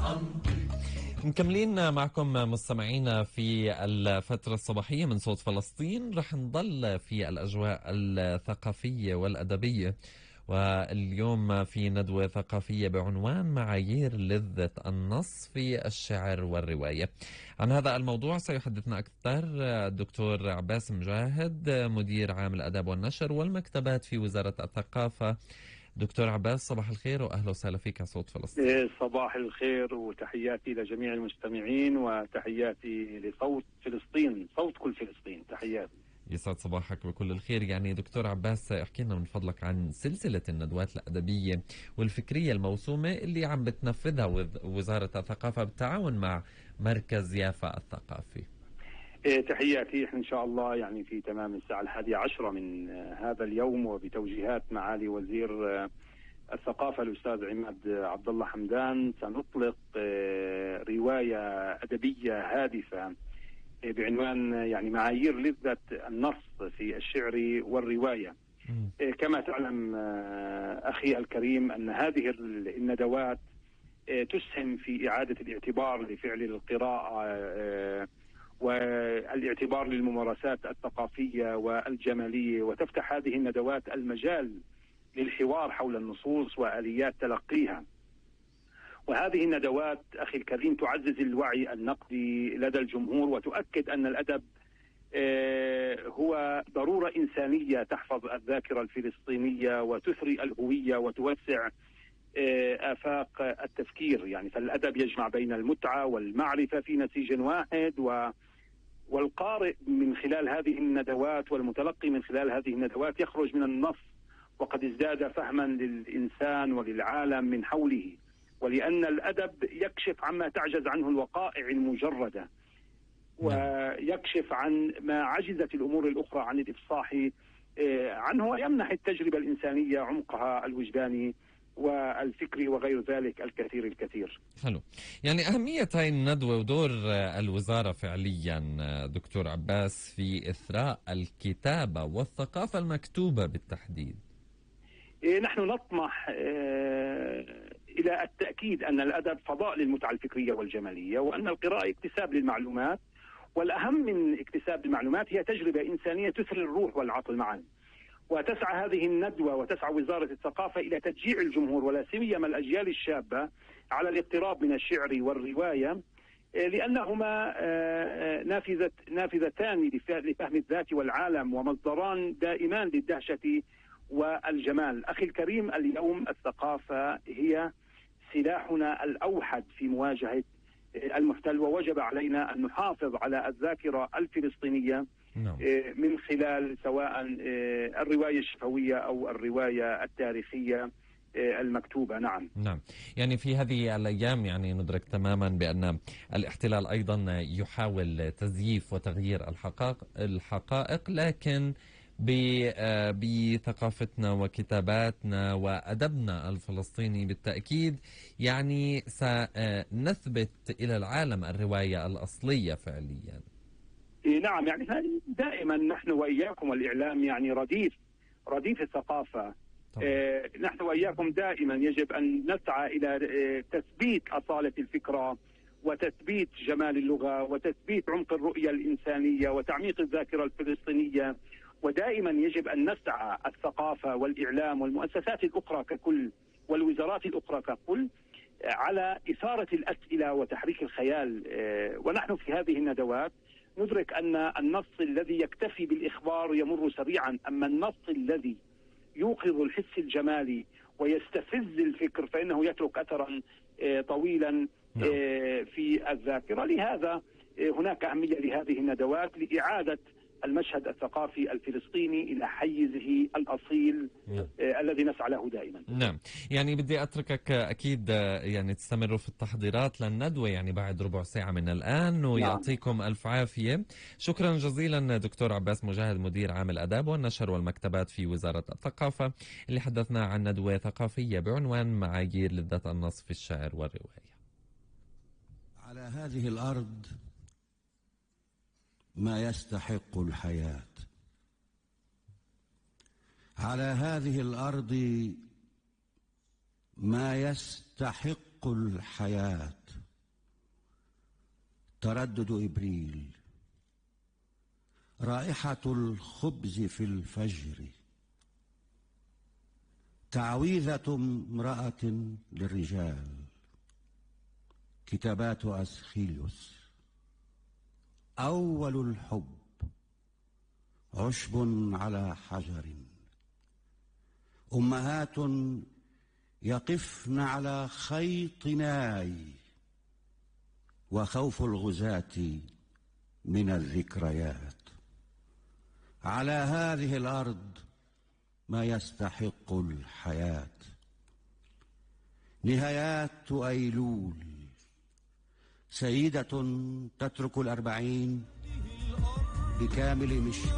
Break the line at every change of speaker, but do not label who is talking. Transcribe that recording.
مكملين معكم مستمعينا في الفترة الصباحية من صوت فلسطين. رح نضل في الأجواء الثقافية والأدبية، واليوم في ندوة ثقافية بعنوان معايير لذة النص في الشعر والرواية. عن هذا الموضوع سيحدثنا أكثر الدكتور عباس مجاهد، مدير عام الآداب والنشر والمكتبات في وزارة الثقافة. دكتور عباس، صباح الخير وأهلا وسهلا فيك على صوت فلسطين.
صباح الخير وتحياتي لجميع المستمعين وتحياتي لصوت فلسطين، صوت كل فلسطين. تحياتي.
يسعد صباحك بكل الخير. يعني دكتور عباس، احكي لنا من فضلك عن سلسلة الندوات الأدبية والفكرية الموسومة اللي عم بتنفذها وزارة الثقافة بالتعاون مع مركز يافا الثقافي.
تحياتي. احنا ان شاء الله يعني في تمام الساعة 11 من هذا اليوم وبتوجيهات معالي وزير الثقافة الأستاذ عماد عبد الله حمدان سنطلق رواية أدبية هادفة بعنوان يعني معايير لذة النص في الشعر والرواية. كما تعلم أخي الكريم أن هذه الندوات تسهم في إعادة الاعتبار لفعل القراءة والاعتبار للممارسات الثقافية والجمالية، وتفتح هذه الندوات المجال للحوار حول النصوص وآليات تلقيها. وهذه الندوات أخي الكريم تعزز الوعي النقدي لدى الجمهور وتؤكد أن الأدب هو ضرورة إنسانية تحفظ الذاكرة الفلسطينية وتثري الهوية وتوسع آفاق التفكير. يعني فالأدب يجمع بين المتعة والمعرفة في نسيج واحد، والقارئ من خلال هذه الندوات والمتلقي من خلال هذه الندوات يخرج من النص وقد ازداد فهما للإنسان وللعالم من حوله، ولأن الأدب يكشف عما تعجز عنه الوقائع المجردة ويكشف عن ما عجزت الأمور الأخرى عن الإفصاح عنه، ويمنح التجربة الإنسانية عمقها الوجداني والفكري وغير ذلك الكثير الكثير.
حلو. يعني أهمية هاي الندوة ودور الوزارة فعليا دكتور عباس في إثراء الكتابة والثقافة المكتوبة بالتحديد.
نحن نطمح إلى التأكيد أن الأدب فضاء للمتعة الفكرية والجمالية، وأن القراءة اكتساب للمعلومات، والأهم من اكتساب المعلومات هي تجربة إنسانية تثري الروح والعقل معا. وتسعى هذه الندوة وتسعى وزارة الثقافة إلى تشجيع الجمهور ولا سيما الأجيال الشابة على الاقتراب من الشعر والرواية، لأنهما نافذتان لفهم الذات والعالم ومصدران دائمان للدهشة والجمال. أخي الكريم، اليوم الثقافة هي سلاحنا الأوحد في مواجهة المحتل، ووجب علينا أن نحافظ على الذاكرة الفلسطينية من خلال سواء الرواية الشفوية أو الرواية التاريخية المكتوبة. نعم.
يعني في هذه الأيام يعني ندرك تماما بأن الاحتلال أيضا يحاول تزييف وتغيير الحقائق، لكن بثقافتنا وكتاباتنا وأدبنا الفلسطيني بالتأكيد يعني سنثبت إلى العالم الرواية الأصلية فعليا.
نعم. يعني دائما نحن وإياكم والإعلام يعني رديف الثقافة. نحن وإياكم دائما يجب أن نسعى إلى تثبيت أصالة الفكرة وتثبيت جمال اللغة وتثبيت عمق الرؤية الإنسانية وتعميق الذاكرة الفلسطينية. ودائما يجب أن نسعى الثقافة والإعلام والمؤسسات الأخرى ككل والوزارات الأخرى ككل على إثارة الأسئلة وتحريك الخيال. ونحن في هذه الندوات ندرك أن النص الذي يكتفي بالإخبار يمر سريعا، أما النص الذي يوقظ الحس الجمالي ويستفز الفكر فإنه يترك أثرا طويلا في الذاكرة. لهذا هناك أهمية لهذه الندوات لإعادة المشهد الثقافي الفلسطيني إلى حيزه الأصيل الذي نسعى له دائما.
نعم. يعني بدي أتركك أكيد يعني تستمروا في التحضيرات للندوة يعني بعد ربع ساعة من الآن، ويعطيكم ألف عافية. شكرا جزيلا دكتور عباس مجاهد، مدير عام الآداب والنشر والمكتبات في وزارة الثقافة، اللي حدثنا عن ندوة ثقافية بعنوان معايير لذة النص في الشعر والرواية.
على هذه الأرض ما يستحق الحياة، على هذه الأرض ما يستحق الحياة. تردد إبريل، رائحة الخبز في الفجر، تعويذة امرأة للرجال، كتابات أسخيليوس، أول الحب، عشب على حجر، أمهات يقفن على خيط ناي، وخوف الغزاة من الذكريات. على هذه الأرض ما يستحق الحياة، نهايات أيلول، سيدة تترك 40 بكامل مش